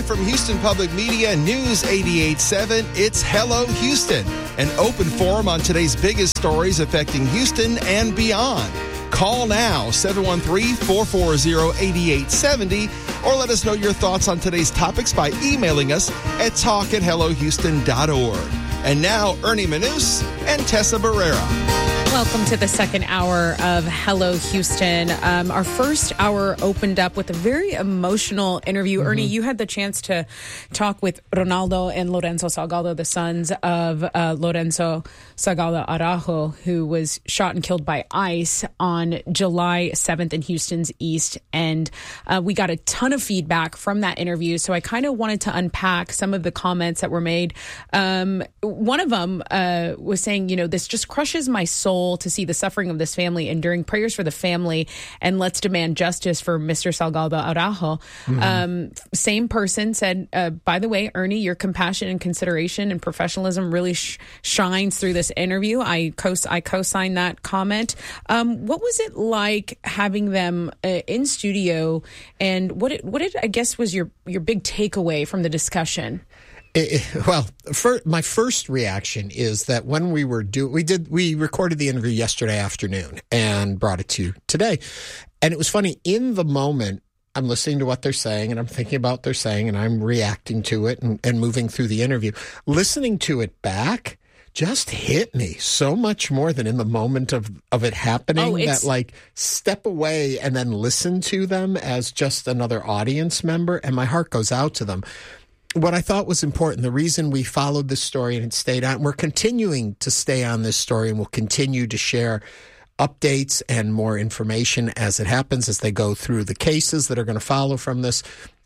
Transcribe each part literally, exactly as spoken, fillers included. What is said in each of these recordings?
from Houston Public Media News eighty-eight point seven, it's Hello Houston, an open forum on today's biggest stories affecting Houston and beyond. Call now, seven one three, four four zero, eight eight seven zero, or let us know your thoughts on today's topics by emailing us at talk at hello houston dot org. And now, Ernie Manous and Tessa Barrera. Welcome to the second hour of Hello Houston. Um, our first hour opened up with a very emotional interview. Mm-hmm. Ernie, you had the chance to talk with Ronaldo and Lorenzo Salgado, the sons of uh, Lorenzo Salgado Araujo, who was shot and killed by ICE on July seventh in Houston's East End. Uh, we got a ton of feedback from that interview, so I kind of wanted to unpack some of the comments that were made. Um, one of them uh, was saying, you know, this just crushes my soul to see the suffering of this family, enduring prayers for the family, and let's demand justice for Mister Salgado Araujo. Mm-hmm. Um, same person said, uh, by the way, Ernie, your compassion and consideration and professionalism really sh- shines through this interview. I co I co-signed that comment. Um, what was it like having them uh, in studio, and what it, what it, I guess was your your big takeaway from the discussion? It, well, for, my first reaction is that when we were do we did we recorded the interview yesterday afternoon and brought it to you today, and it was funny. In the moment, I'm listening to what they're saying and I'm thinking about what they're saying and I'm reacting to it and, and moving through the interview. Listening to it back just hit me so much more than in the moment of, of it happening. Oh, that like step away and then listen to them as just another audience member, and my heart goes out to them. What I thought was important, the reason we followed this story and it stayed on, we're continuing to stay on this story, and we'll continue to share updates and more information as it happens, as they go through the cases that are going to follow from this.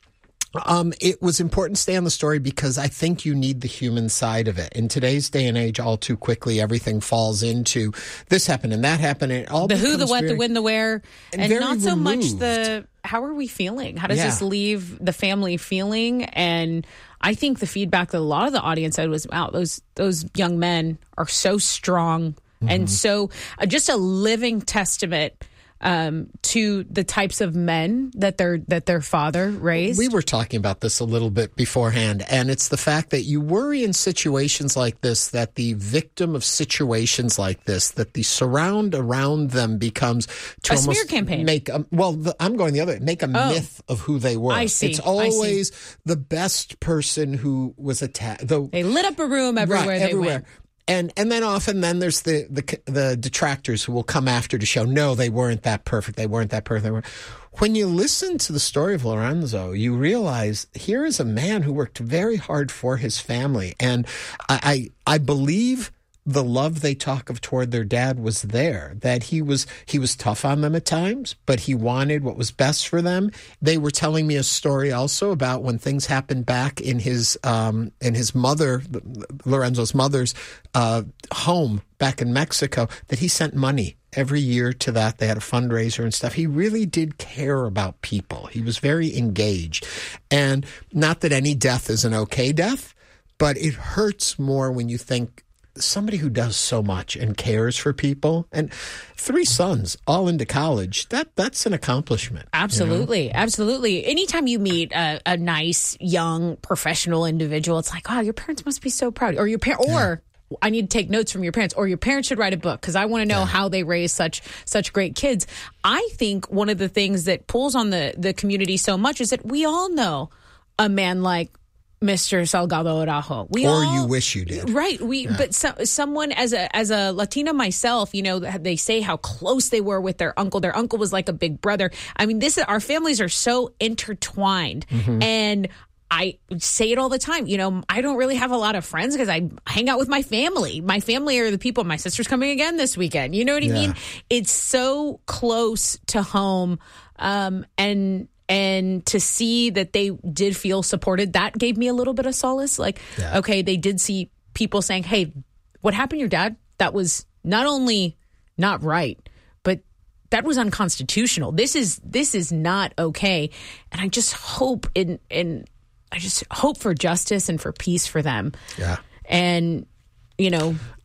Um, it was important to stay on the story because I think you need the human side of it. In today's day and age, all too quickly, everything falls into this happened and that happened. And it all the who, the what, very, the when, the where, and, and not so removed. much the how are we feeling? How does yeah. this leave the family feeling? And I think the feedback that a lot of the audience said was, wow, those those young men are so strong mm-hmm. and so uh, just a living testament Um, to the types of men that their that their father raised. We were talking about this a little bit beforehand, and it's the fact that you worry in situations like this that the victim of situations like this, that the surround around them becomes to a almost smear campaign. Make a, well, the, I'm going the other way, make a oh. myth of who they were. I see. It's always I see. the best person who was attacked. The, they lit up a room everywhere right, they everywhere. went. And and then often then there's the, the the detractors who will come after to show, no, they weren't that perfect. They weren't that perfect. They weren't. When you listen to the story of Lorenzo, you realize here is a man who worked very hard for his family. And I I, I believe the love they talk of toward their dad was there, that he was he was tough on them at times, but he wanted what was best for them. They were telling me a story also about when things happened back in his um, in his mother, Lorenzo's mother's uh, home back in Mexico, that he sent money every year to that. They had a fundraiser and stuff. He really did care about people. He was very engaged. And not that any death is an okay death, but it hurts more when you think somebody who does so much and cares for people, and three sons all into college, that that's an accomplishment. Absolutely. You know? Absolutely. Anytime you meet a, a nice, young, professional individual, it's like, wow, your parents must be so proud. Or your parent, or yeah. I need to take notes from your parents, or your parents should write a book because I want to know yeah. how they raise such such great kids. I think one of the things that pulls on the, the community so much is that we all know a man like Mister Salgado Araujo. We or all, you wish you did. Right. We, yeah. But so, someone as a as a Latina myself, you know, they say how close they were with their uncle. Their uncle was like a big brother. I mean, this our families are so intertwined. Mm-hmm. And I say it all the time. You know, I don't really have a lot of friends because I hang out with my family. My family are the people. My sister's coming again this weekend. You know what I yeah. mean? It's so close to home. Um, and And to see that they did feel supported, that gave me a little bit of solace. Like, yeah. okay, they did see people saying, hey, what happened to your dad? That was not only not right, but that was unconstitutional. This is this is not okay. And I just hope in in I just hope for justice and for peace for them. Yeah. And, you know,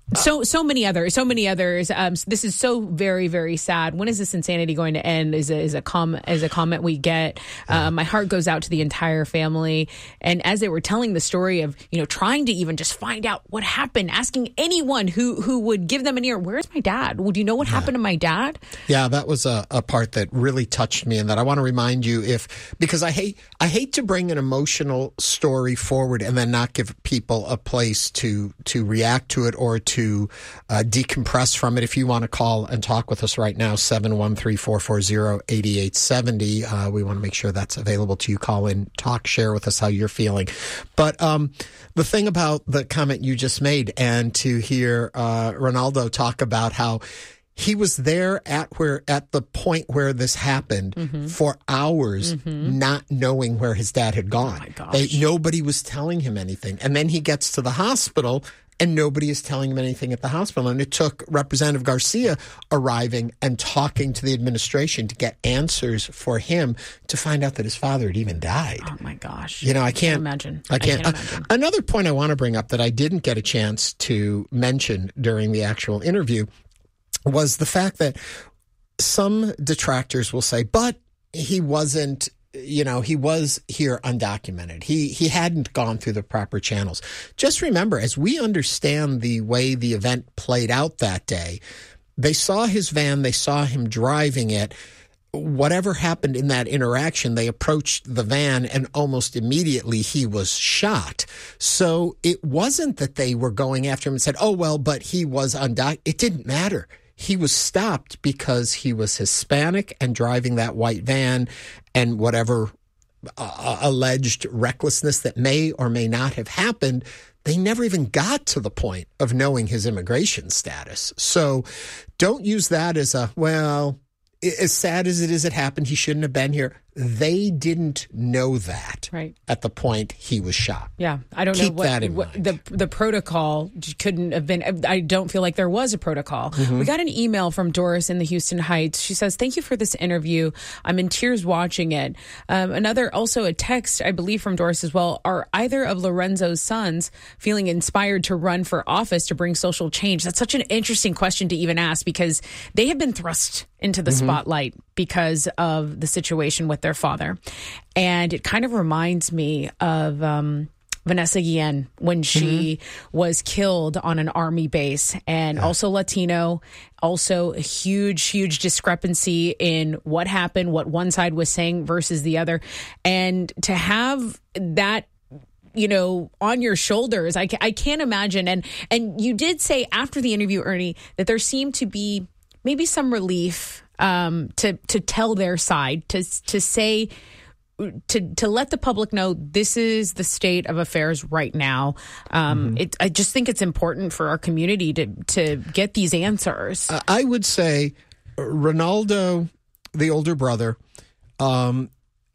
So so many others, so many others. Um, this is so very, very sad. When is this insanity going to end? Is a, is a com is a comment we get. Uh, my heart goes out to the entire family. And as they were telling the story of, you know, trying to even just find out what happened, asking anyone who who would give them an ear, where's my dad? Would you know what yeah. happened to my dad? Yeah, that was a, a part that really touched me, and that I want to remind you if because I hate I hate to bring an emotional story forward and then not give people a place to to react to it or to to uh, decompress from it. If you want to call and talk with us right now, seven one three, four four zero, eight eight seven zero. Uh, we want to make sure that's available to you. Call in, talk, share with us how you're feeling. But um, the thing about the comment you just made, and to hear uh, Ronaldo talk about how he was there at where at the point where this happened mm-hmm. for hours, mm-hmm. not knowing where his dad had gone. Oh my gosh. They, nobody was telling him anything. And then he gets to the hospital, and nobody is telling him anything at the hospital. And it took Representative Garcia arriving and talking to the administration to get answers for him to find out that his father had even died. Oh, my gosh. You know, I can't, I can't imagine. I can't, I can't imagine. Uh, another point I want to bring up that I didn't get a chance to mention during the actual interview was the fact that some detractors will say, but he wasn't, you know, he was here undocumented. He he hadn't gone through the proper channels. Just remember, as we understand the way the event played out that day, they saw his van, they saw him driving it. Whatever happened in that interaction, they approached the van and almost immediately he was shot. So it wasn't that they were going after him and said, oh, well, but he was undocumented. It didn't matter. He was stopped because he was Hispanic and driving that white van, and whatever uh, alleged recklessness that may or may not have happened, they never even got to the point of knowing his immigration status. So don't use that as a, well, as sad as it is it happened, he shouldn't have been here. They didn't know that right. at the point he was shot. Yeah, I don't Keep know what, that in what mind. the the protocol couldn't have been. I don't feel like there was a protocol. Mm-hmm. We got an email from Doris in the Houston Heights. She says, "Thank you for this interview. I'm in tears watching it." Um, another, also a text, I believe, from Doris as well. Are either of Lorenzo's sons feeling inspired to run for office to bring social change? That's such an interesting question to even ask because they have been thrust into the mm-hmm. spotlight because of the situation with their father. And it kind of reminds me of um, Vanessa Guillen when she mm-hmm. was killed on an army base, and yeah. also Latino, also a huge, huge discrepancy in what happened, what one side was saying versus the other. And to have that, you know, on your shoulders, I, I can't imagine. And, and you did say after the interview, Ernie, that there seemed to be maybe some relief um, to to tell their side, to to say, to to let the public know this is the state of affairs right now. Um, mm-hmm. it, I just think it's important for our community to to get these answers. I would say Ronaldo, the older brother, um,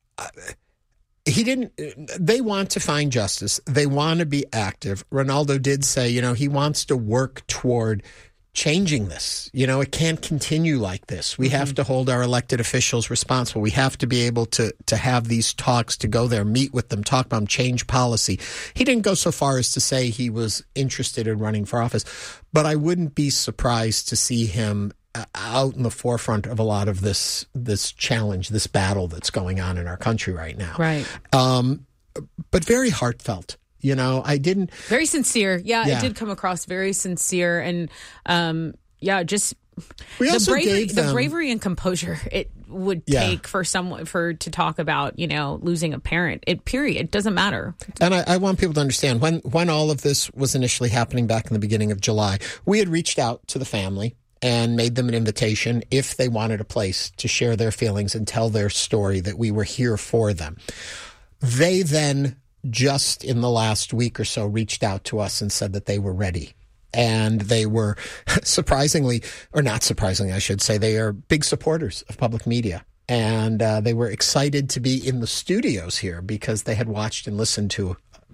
he didn't. They want to find justice. They want to be active. Ronaldo did say, you know, he wants to work toward changing this. You know, it can't continue like this. We mm-hmm. have to hold our elected officials responsible. We have to be able to to have these talks, to go there, meet with them, talk about them, change policy. He didn't go so far as to say he was interested in running for office, but I wouldn't be surprised to see him out in the forefront of a lot of this this challenge, this battle that's going on in our country right now. Right. Um, but very heartfelt. You know, I didn't... Very sincere. Yeah, yeah. It did come across very sincere. And, um, yeah, just we the, also bravery, gave them, the bravery and composure it would yeah. take for someone for to talk about, you know, losing a parent. It period. It doesn't matter. And I, I want people to understand, when, when all of this was initially happening back in the beginning of July, we had reached out to the family and made them an invitation if they wanted a place to share their feelings and tell their story, that we were here for them. They then, just in the last week or so, reached out to us and said that they were ready. And they were surprisingly, or not surprisingly, I should say, they are big supporters of public media. And uh, they were excited to be in the studios here because they had watched and listened to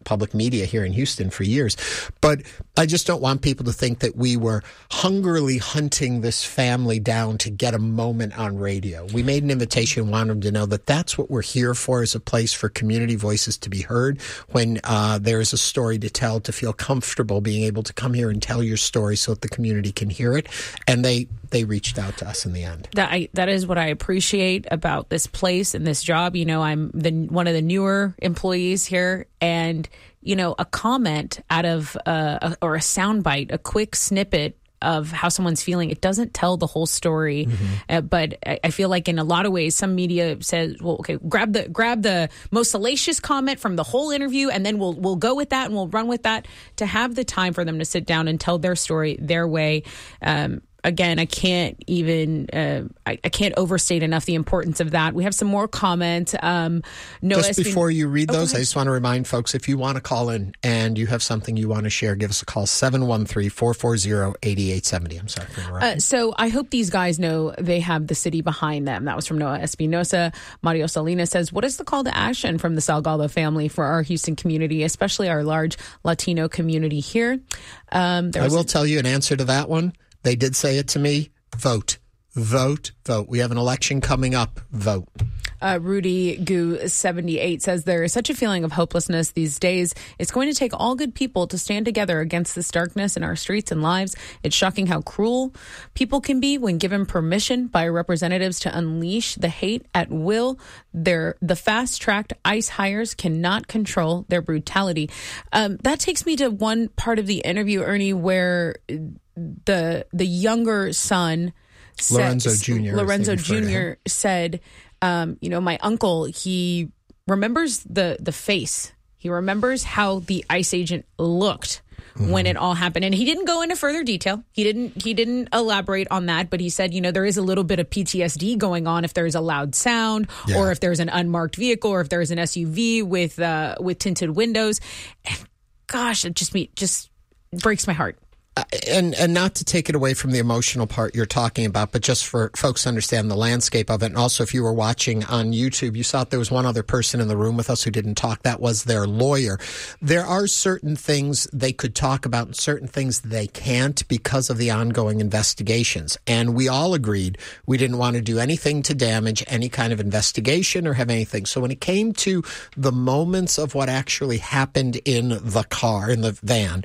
public media here in Houston for years. But I just don't want people to think that we were hungrily hunting this family down to get a moment on radio. We made an invitation, wanted them to know that that's what we're here for, is a place for community voices to be heard. When uh, there is a story to tell, to feel comfortable being able to come here and tell your story so that the community can hear it. And they they reached out to us in the end. That I, that is what I appreciate about this place and this job. You know, I'm the one of the newer employees here, and you know, a comment out of uh, a, or a soundbite, a quick snippet of how someone's feeling, it doesn't tell the whole story. Mm-hmm. Uh, but I, I feel like in a lot of ways, some media says, well, okay, grab the grab the most salacious comment from the whole interview, and then we'll we'll go with that and we'll run with that. To have the time for them to sit down and tell their story their way. Um, Again, I can't even, uh, I, I can't overstate enough the importance of that. We have some more comments. Um, Noah just before you read those, oh, I just want to remind folks, if you want to call in and you have something you want to share, give us a call, seven one three, four four zero, eight eight seven zero. I'm sorry for interrupting. Uh, so I hope these guys know they have the city behind them. That was from Noah Espinosa. Mario Salinas says, what is the call to action from the Salgado family for our Houston community, especially our large Latino community here? Um, I will a- tell you an answer to that one. They did say it to me. Vote. Vote. Vote. We have an election coming up. Vote. Uh, Rudy Goo seventy-eight says there is such a feeling of hopelessness these days. It's going to take all good people to stand together against this darkness in our streets and lives. It's shocking how cruel people can be when given permission by representatives to unleash the hate at will. Their, the fast-tracked ICE hires cannot control their brutality. Um, that takes me to one part of the interview, Ernie, where the the younger son, Lorenzo said, Junior Lorenzo Junior said, um, you know, my uncle, he remembers the the face. He remembers how the ICE agent looked mm-hmm. when it all happened. And he didn't go into further detail. He didn't he didn't elaborate on that. But he said, you know, there is a little bit of P T S D going on if there's a loud sound yeah. or if there's an unmarked vehicle or if there's an S U V with uh, with tinted windows. And gosh, it just me just breaks my heart. And and not to take it away from the emotional part you're talking about, but just for folks to understand the landscape of it. And also, if you were watching on YouTube, you saw there was one other person in the room with us who didn't talk. That was their lawyer. There are certain things they could talk about and certain things they can't because of the ongoing investigations. And we all agreed we didn't want to do anything to damage any kind of investigation or have anything. So when it came to the moments of what actually happened in the car, in the van,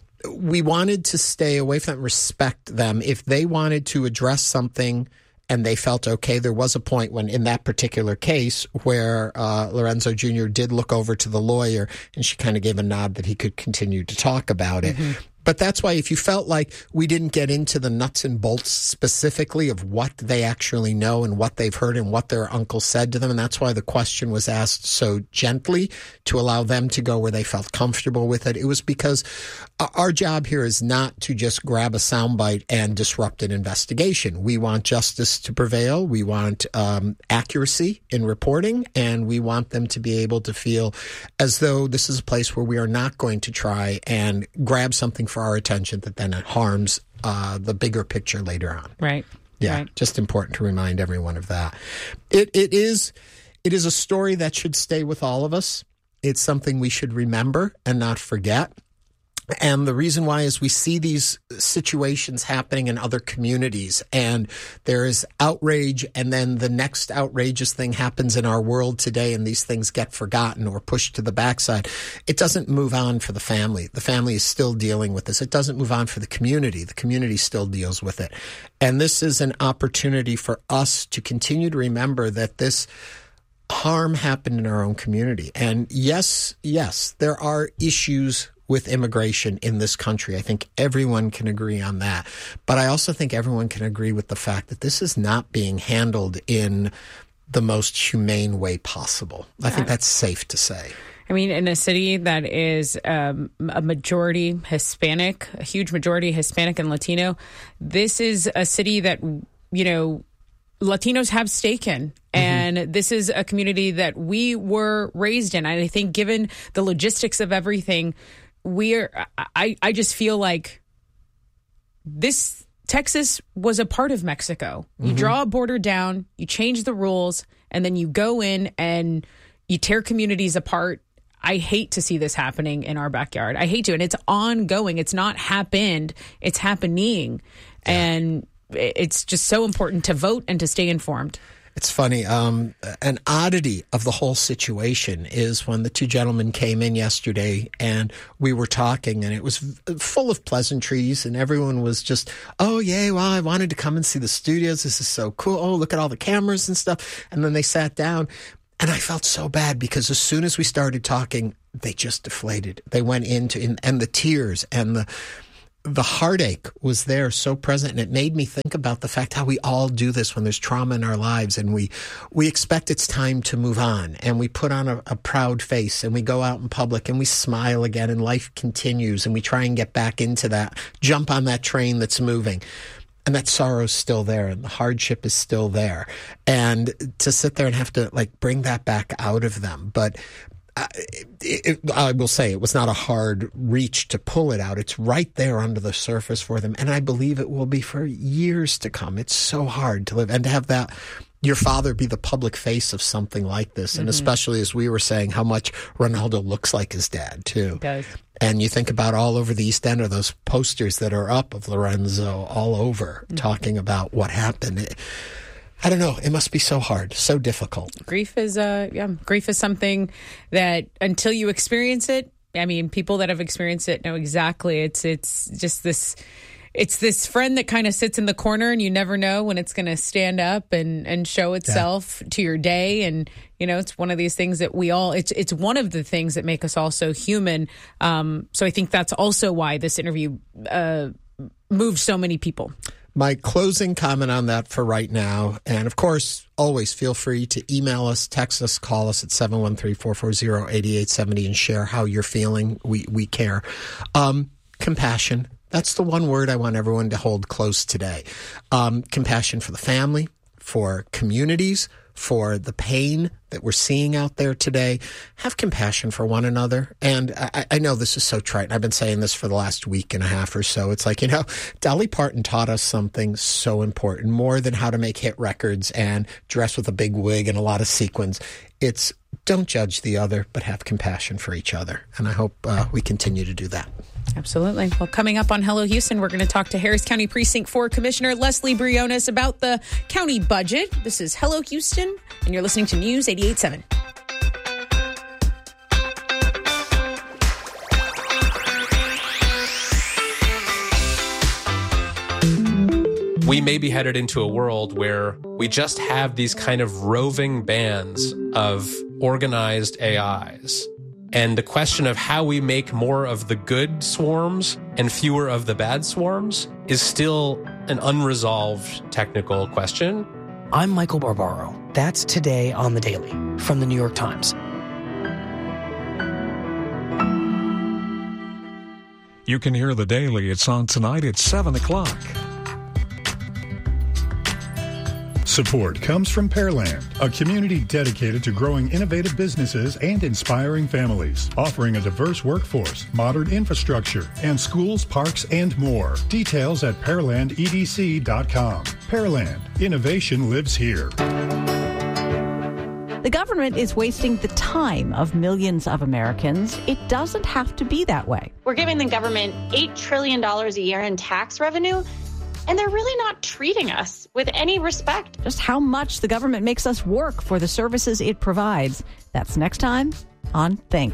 we wanted to stay away from them, respect them. If they wanted to address something and they felt okay, there was a point when in that particular case where uh, Lorenzo Junior did look over to the lawyer and she kind of gave a nod that he could continue to talk about it. Mm-hmm. But that's why if you felt like we didn't get into the nuts and bolts specifically of what they actually know and what they've heard and what their uncle said to them, and that's why the question was asked so gently to allow them to go where they felt comfortable with it. It was because our job here is not to just grab a soundbite and disrupt an investigation. We want justice to prevail. We want um, accuracy in reporting, and we want them to be able to feel as though this is a place where we are not going to try and grab something for our attention that then harms uh, the bigger picture later on. Right. Yeah. Right. Just important to remind everyone of that. It it is it is a story that should stay with all of us. It's something we should remember and not forget. And the reason why is we see these situations happening in other communities, and there is outrage, and then the next outrageous thing happens in our world today, and these things get forgotten or pushed to the backside. It doesn't move on for the family. The family is still dealing with this. It doesn't move on for the community. The community still deals with it. And this is an opportunity for us to continue to remember that this harm happened in our own community. And yes, yes, there are issues with immigration in this country. I think everyone can agree on that. But I also think everyone can agree with the fact that this is not being handled in the most humane way possible. I think that's safe to say. I mean, in a city that is um, a majority Hispanic, a huge majority Hispanic and Latino, this is a city that, you know, Latinos have stake in. And mm-hmm. this is a community that we were raised in. And I think given the logistics of everything, we're, I, I just feel like this, Texas was a part of Mexico. You mm-hmm. draw a border down, you change the rules, and then you go in and you tear communities apart. I hate to see this happening in our backyard. I hate to. And it's ongoing. It's not happened. It's happening. Yeah. And it's just so important to vote and to stay informed. It's funny. Um, an oddity of the whole situation is when the two gentlemen came in yesterday and we were talking, and it was full of pleasantries, and everyone was just, oh, yay, well, I wanted to come and see the studios. This is so cool. Oh, look at all the cameras and stuff. And then they sat down, and I felt so bad because as soon as we started talking, they just deflated. They went into, in, and the tears and the the heartache was there, so present, and it made me think about the fact how we all do this when there's trauma in our lives, and we we expect it's time to move on, and we put on a, a proud face, and we go out in public, and we smile again, and life continues, and we try and get back into that, jump on that train that's moving. And that sorrow's still there, and the hardship is still there. And to sit there and have to, like, bring that back out of them. But It, it, I will say it was not a hard reach to pull it out. It's right there under the surface for them. And I believe it will be for years to come. It's so hard to live and to have that, your father be the public face of something like this. And mm-hmm. especially as we were saying, how much Ronaldo looks like his dad, too. He does. And you think about all over the East End, or those posters that are up of Lorenzo all over mm-hmm. talking about what happened. It, I don't know. It must be so hard, so difficult. Grief is, uh, yeah, grief is something that until you experience it, I mean, people that have experienced it know exactly. It's, it's just this, it's this friend that kind of sits in the corner, and you never know when it's going to stand up and, and show itself yeah. to your day. And, you know, it's one of these things that we all, it's, it's one of the things that make us all so human. Um, so I think that's also why this interview, uh, moved so many people. My closing comment on that for right now, and of course, always feel free to email us, text us, call us at seven one three, four four zero, eight eight seven zero and share how you're feeling. We we care. Um, compassion. That's the one word I want everyone to hold close today. Um, compassion for the family, for communities, for the pain that we're seeing out there today. Have compassion for one another. And I, I know this is so trite. I've been saying this for the last week and a half or so. It's like, you know, Dolly Parton taught us something so important, more than how to make hit records and dress with a big wig and a lot of sequins. It's don't judge the other, but have compassion for each other. And I hope uh, we continue to do that. Absolutely. Well, coming up on Hello Houston, we're going to talk to Harris County Precinct four Commissioner Leslie Briones about the county budget. This is Hello Houston, and you're listening to News eighty-eight point seven. We may be headed into a world where we just have these kind of roving bands of organized A Is. And the question of how we make more of the good swarms and fewer of the bad swarms is still an unresolved technical question. I'm Michael Barbaro. That's Today on the Daily from the New York Times. You can hear the Daily. It's on tonight at seven o'clock. Support comes from Pearland, a community dedicated to growing innovative businesses and inspiring families, offering a diverse workforce, modern infrastructure, and schools, parks, and more. Details at pearland e d c dot com. Pearland, innovation lives here. The government is wasting the time of millions of Americans. It doesn't have to be that way. We're giving the government eight trillion dollars a year in tax revenue, and they're really not treating us with any respect. Just how much the government makes us work for the services it provides. That's next time on Think.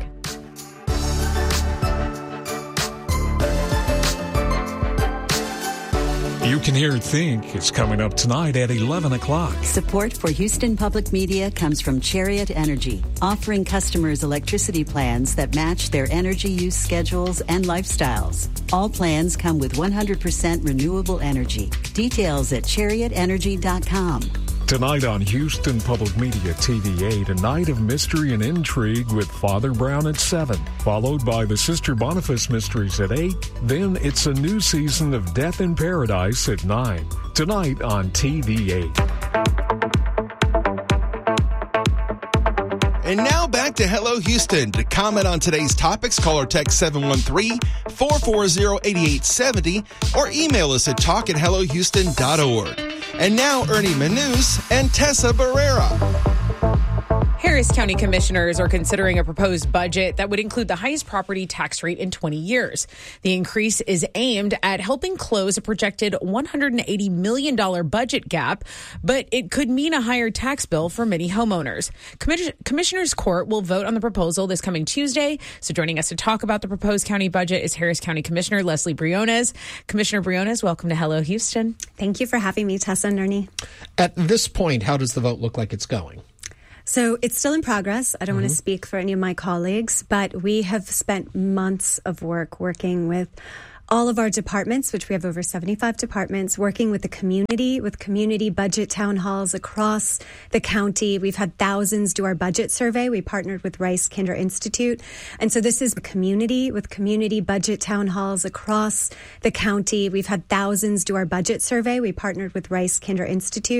You can hear Think. It's coming up tonight at eleven o'clock. Support for Houston Public Media comes from Chariot Energy, offering customers electricity plans that match their energy use schedules and lifestyles. All plans come with one hundred percent renewable energy. Details at chariot energy dot com. Tonight on Houston Public Media T V eight, a night of mystery and intrigue with Father Brown at seven, followed by the Sister Boniface Mysteries at eight. Then it's a new season of Death in Paradise at nine. Tonight on T V eight. And now back to Hello Houston. To comment on today's topics, call or text seven one three, four four zero, eight eight seven zero or email us at talk at hello houston dot org. And now Ernie Manous and Tessa Barrera. Harris County commissioners are considering a proposed budget that would include the highest property tax rate in twenty years. The increase is aimed at helping close a projected one hundred eighty million dollars budget gap, but it could mean a higher tax bill for many homeowners. Commis- Commissioners Court will vote on the proposal this coming Tuesday. So joining us to talk about the proposed county budget is Harris County Commissioner Leslie Briones. Commissioner Briones, welcome to Hello Houston. Thank you for having me, Tessa and Ernie. At this point, how does the vote look like it's going? So it's still in progress. I don't mm-hmm. want to speak for any of my colleagues, but we have spent months of work working with all of our departments, which we have over seventy-five departments, working with the community, with community budget town halls across the county. We've had thousands do our budget survey. We partnered with Rice Kinder Institute. And so this is community with community budget town halls across the county. We've had thousands do our budget survey. We partnered with Rice Kinder Institute.